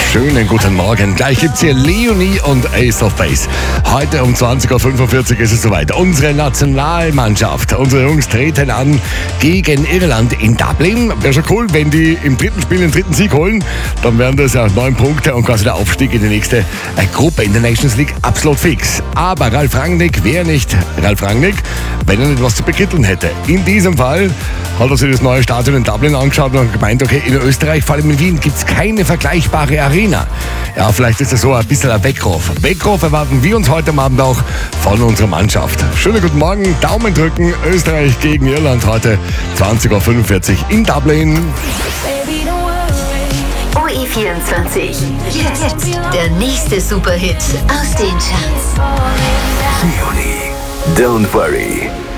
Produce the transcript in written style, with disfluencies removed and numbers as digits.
Schönen guten Morgen. Gleich gibt's hier Leonie und Ace of Base. Heute um 20.45 Uhr ist es soweit. Unsere Nationalmannschaft, unsere Jungs treten an gegen Irland in Dublin. Wäre schon cool, wenn die im dritten Spiel den dritten Sieg holen. Dann wären das ja 9 Punkte und quasi der Aufstieg in die nächste Gruppe in der Nations League absolut fix. Aber Ralf Rangnick wäre nicht Ralf Rangnick, wenn er nicht was zu bekritteln hätte. In diesem Fall hat er sich das neue Stadion in Dublin angeschaut und gemeint, okay, in Österreich, vor allem in Wien, gibt es keine vergleichbare Arena. Ja, vielleicht ist das so ein bisschen ein Weckruf. Weckruf erwarten wir uns heute Abend auch von unserer Mannschaft. Schönen guten Morgen, Daumen drücken, Österreich gegen Irland heute 20.45 Uhr in Dublin. OE24. Jetzt der nächste Superhit aus den Charts. Leonie, Don't Worry.